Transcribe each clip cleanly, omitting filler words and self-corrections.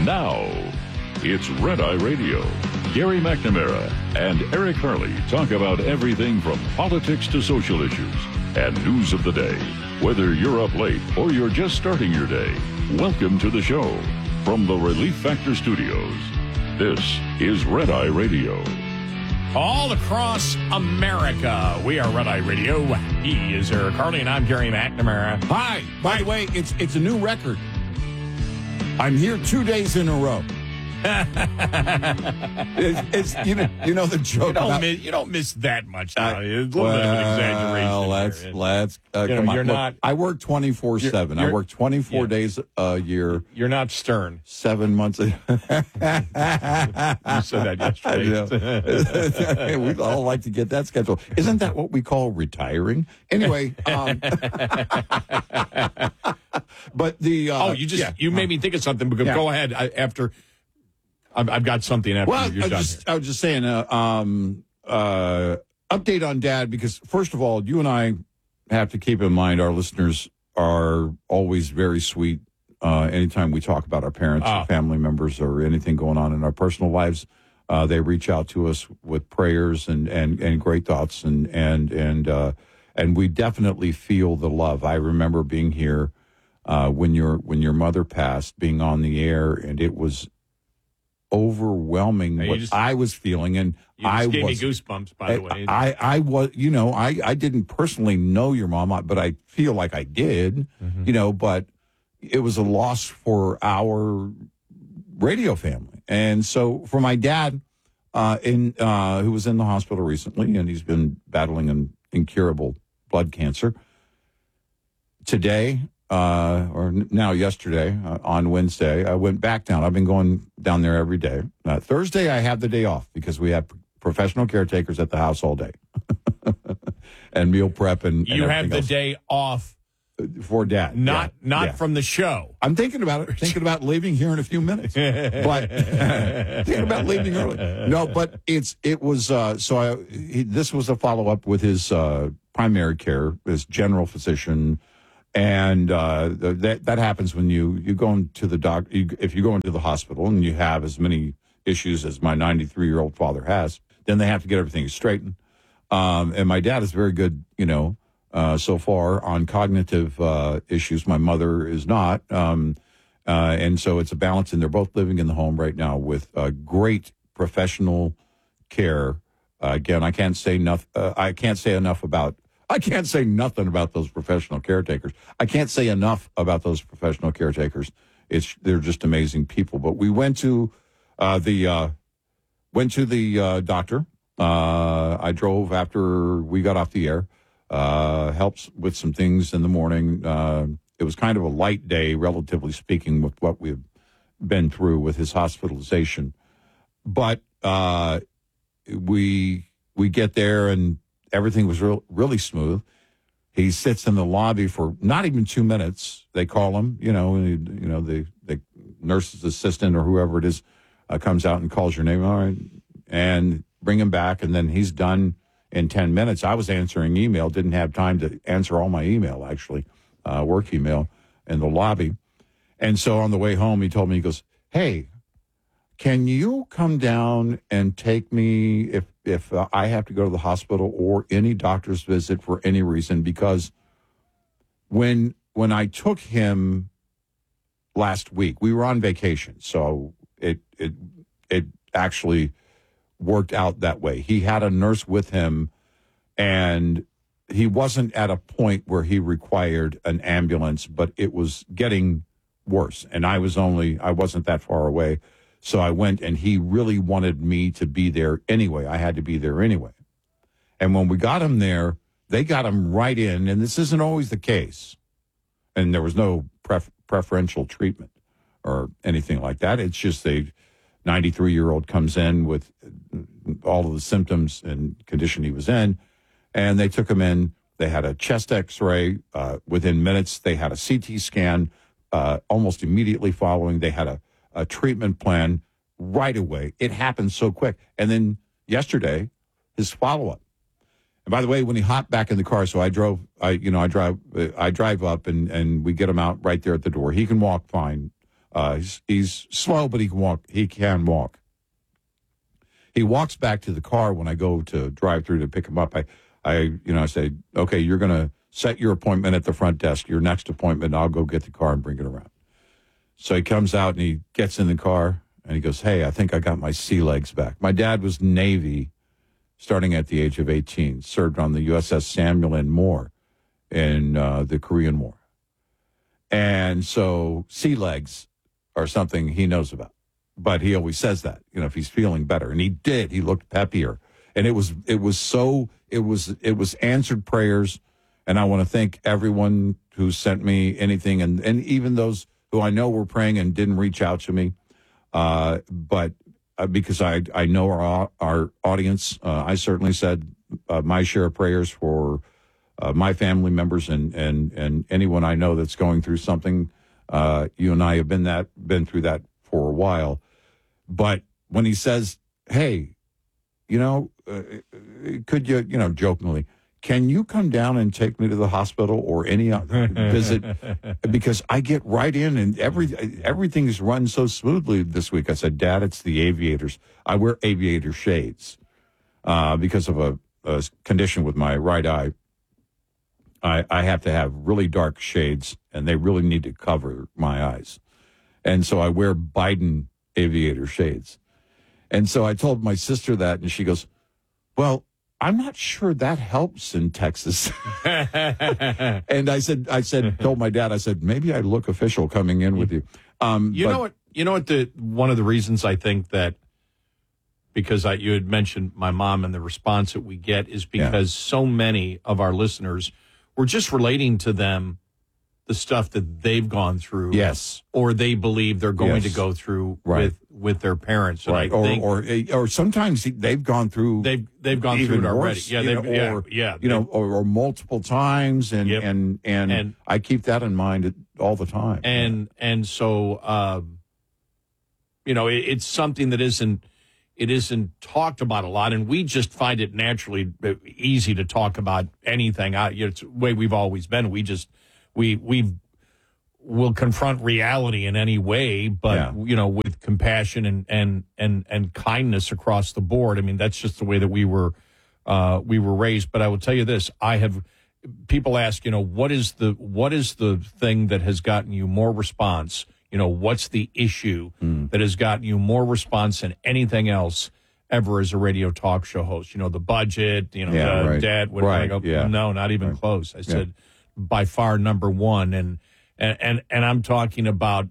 Now, it's Red Eye Radio. Gary McNamara and Eric Harley talk about everything from politics to social issues and news of the day. Whether you're up late or you're just starting your day, welcome to the show. From the Relief Factor Studios, this is Red Eye Radio. All across America, we are Red Eye Radio. He is Eric Harley, and I'm Gary McNamara. Hi. By the way, it's a new record. I'm here 2 days in a row. it's you know the joke. You don't miss that much now. It's a little bit of an exaggeration. Let's come on. You're not. I work 24/7. I work 24 days a year. You're not Stern. 7 months. You said that yesterday. We all like to get that schedule. Isn't that what we call retiring? Anyway. But the you made me think of something. Because go ahead after. I've got something after you're done. I was just saying, update on Dad, because first of all, you and I have to keep in mind our listeners are always very sweet. Anytime we talk about our parents or family members or anything going on in our personal lives, they reach out to us with prayers and great thoughts, and we definitely feel the love. I remember being here when your mother passed, being on the air, and it was overwhelming what I was feeling, and gave me goosebumps. By the way, I was, I didn't personally know your mom, but I feel like I did, but it was a loss for our radio family, and so for my dad, who was in the hospital recently, and he's been battling an incurable blood cancer. Today. Yesterday, on Wednesday, I went back down. I've been going down there every day. Thursday, I have the day off because we have professional caretakers at the house all day. And meal prep and you have the day off for Dad. Not from the show. I'm thinking about it. Thinking about leaving here in a few minutes. But thinking about leaving early. No, but this was a follow-up with his primary care, his general physician. And that happens when you go into the doctor. If you go into the hospital and you have as many issues as my 93-year-old father has, then they have to get everything straightened. And my dad is very good, so far on cognitive issues. My mother is not. And so it's a balance, and they're both living in the home right now with great professional care. Again, I can't say nothing about those professional caretakers. I can't say enough about those professional caretakers. They're just amazing people. But we went to the doctor. I drove after we got off the air. Helps with some things in the morning. It was kind of a light day, relatively speaking, with what we've been through with his hospitalization. But we get there and everything was really smooth. He sits in the lobby for not even 2 minutes. They call him, the nurse's assistant or whoever it is comes out and calls your name, all right, and bring him back, and then he's done in 10 minutes. I was answering email, didn't have time to answer all my email, actually, work email in the lobby. And so on the way home, he told me, he goes, hey, can you come down and take me if I have to go to the hospital or any doctor's visit for any reason? Because when I took him last week, we were on vacation, so it actually worked out that way. He had a nurse with him, and he wasn't at a point where he required an ambulance, but it was getting worse, and I wasn't that far away. So I went, and he really wanted me to be there anyway. I had to be there anyway. And when we got him there, they got him right in, and this isn't always the case. And there was no preferential treatment or anything like that. It's just a 93-year-old comes in with all of the symptoms and condition he was in, and they took him in. They had a chest X-ray. Within minutes, they had a CT scan. Almost immediately following, they had a treatment plan right away. It happened so quick. And then yesterday, his follow-up. And by the way, when he hopped back in the car, so I drive up and we get him out right there at the door. He can walk fine. He's slow, but he can walk. He can walk. He walks back to the car when I go to drive through to pick him up. I say, okay, you're going to set your appointment at the front desk. Your next appointment, I'll go get the car and bring it around. So he comes out and he gets in the car and he goes, hey, I think I got my sea legs back. My dad was Navy starting at the age of 18, served on the USS Samuel N. Moore in the Korean War. And so sea legs are something he knows about. But he always says that, if he's feeling better. And he did. He looked peppier. And it was answered prayers. And I want to thank everyone who sent me anything, and even those who I know were praying and didn't reach out to me. But because I know our audience, I certainly said my share of prayers for my family members and anyone I know that's going through something. You and I have been through that for a while. But when he says, hey, could you, jokingly, can you come down and take me to the hospital or any visit? Because I get right in and everything's run so smoothly this week. I said, Dad, it's the aviators. I wear aviator shades because of a condition with my right eye. I have to have really dark shades, and they really need to cover my eyes. And so I wear Biden aviator shades. And so I told my sister that, and she goes, well, I'm not sure that helps in Texas. And I told my dad, I said, maybe I look official coming in with you. You know what? One of the reasons I think that, because you had mentioned my mom and the response that we get is because so many of our listeners were just relating to them the stuff that they've gone through, yes, or they believe they're going to go through with their parents, and right? Or sometimes they've gone through they've gone through it already, or multiple times, and I keep that in mind all the time, and so it's something that isn't talked about a lot, and we just find it naturally easy to talk about anything. It's the way we've always been. We will confront reality in any way, but with compassion and kindness across the board. I mean, that's just the way that we were raised. But I will tell you this: people ask, what is the thing that has gotten you more response? What's the issue that has gotten you more response than anything else ever as a radio talk show host? The budget. Dad. I go, no, not even close. I said, by far number one, and I'm talking about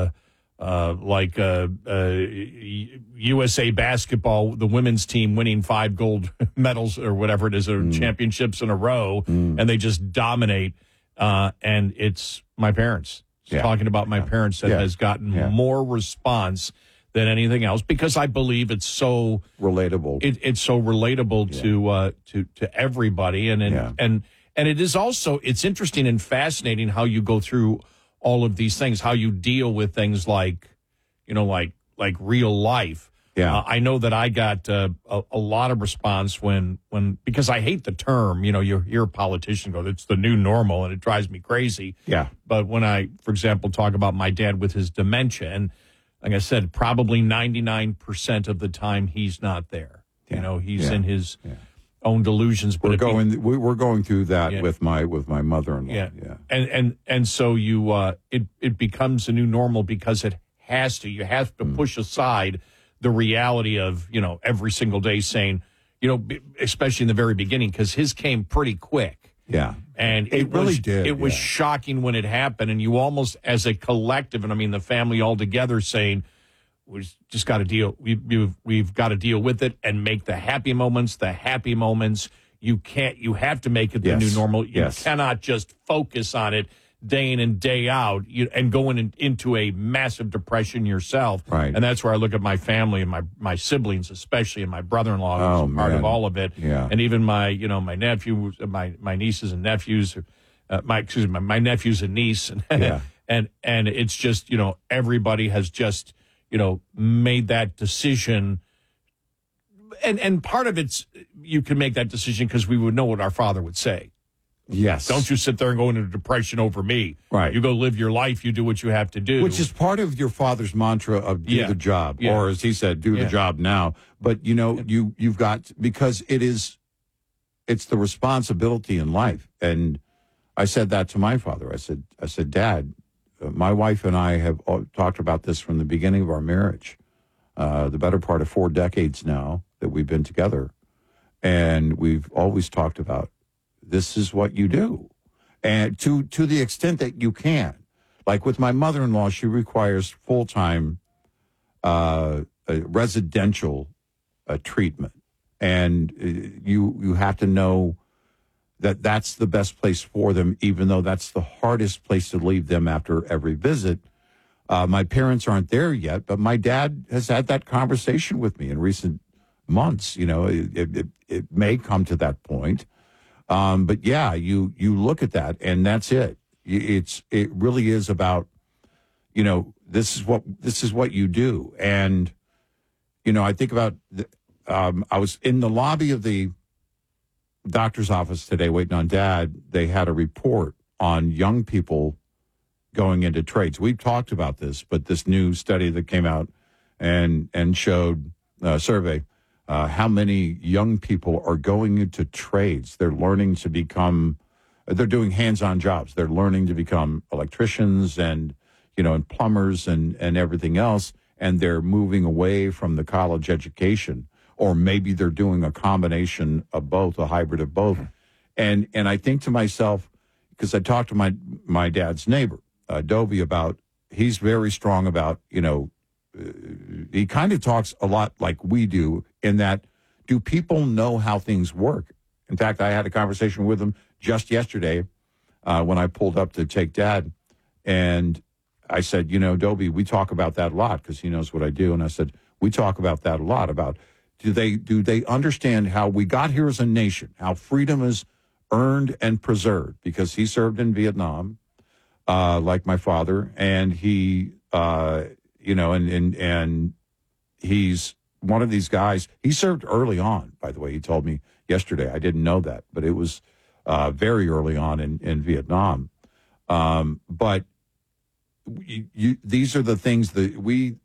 USA basketball, the women's team winning 5 gold medals or whatever it is, or championships in a row, and they just dominate. And it's my parents. Talking about my parents that has gotten more response than anything else, because I believe it's so relatable. It's so relatable to everybody, and it is also, it's interesting and fascinating how you go through all of these things, how you deal with things like real life. Yeah. I know that I got a lot of response when because I hate the term, you hear a politician go, it's the new normal, and it drives me crazy. Yeah. But when I, for example, talk about my dad with his dementia, and like I said, probably 99% of the time he's not there. Yeah. He's in his own delusions. But we're going through that with my mother-in-law. Yeah. And so it becomes a new normal because it has to. You have to push aside the reality of every single day saying, especially in the very beginning, because his came pretty quick. Yeah. And it really did. It was shocking when it happened, and you almost, as a collective, and I mean the family all together, saying, we just got to deal. We've got to deal with it and make the happy moments the happy moments. You have to make it the new normal. You cannot just focus on it day in and day out and going into a massive depression yourself. Right. And that's where I look at my family and my siblings, especially, and my brother-in-law, who's part of all of it. Yeah. And even my nephew, my nieces and nephews, my nephews and niece. And it's just, everybody has just, made that decision. And part of it's, you can make that decision because we would know what our father would say. Yes. Don't you sit there and go into depression over me. Right. You go live your life. You do what you have to do. Which is part of your father's mantra of do the job. Yeah. Or as he said, do the job now. But, you've got, because it's the responsibility in life. And I said that to my father. I said, Dad, my wife and I have talked about this from the beginning of our marriage, the better part of 4 decades now that we've been together. And we've always talked about this is what you do. And to the extent that you can. Like with my mother-in-law, she requires full-time residential treatment. And you have to know that that's the best place for them, even though that's the hardest place to leave them after every visit. My parents aren't there yet, but my dad has had that conversation with me in recent months. It may come to that point. But yeah, you look at that and that's it. It really is about, this is what you do. And, I think about, I was in the lobby of the doctor's office today waiting on Dad. They had a report on young people going into trades. We've talked about this, but this new study that came out and showed a survey, how many young people are going into trades. They're learning to become, they're doing hands-on jobs. They're learning to become electricians and, and plumbers and everything else. And they're moving away from the college education, or maybe they're doing a combination of both, a hybrid of both. And I think to myself, because I talked to my dad's neighbor, Dovey, about, he's very strong about, he kind of talks a lot like we do in that, do people know how things work? In fact, I had a conversation with him just yesterday when I pulled up to take Dad. And I said, Dovey, we talk about that a lot because he knows what I do. And I said, we talk about that a lot about, do they understand how we got here as a nation, how freedom is earned and preserved? Because he served in Vietnam, like my father, and he, and he's one of these guys. He served early on, by the way. He told me yesterday. I didn't know that, but it was very early on in Vietnam. But these are the things that we